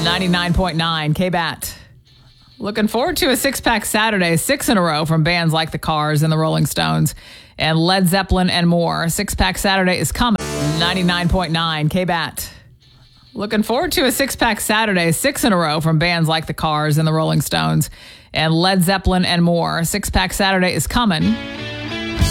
99.9 KBAT. Looking forward to a six-pack Saturday, 6 in a row from bands like the Cars and the Rolling Stones and Led Zeppelin and more. Six-pack Saturday is coming. 99.9 KBAT. Looking forward to a six-pack Saturday, 6 in a row from bands like the Cars and the Rolling Stones and Led Zeppelin and more. Six-pack Saturday is coming.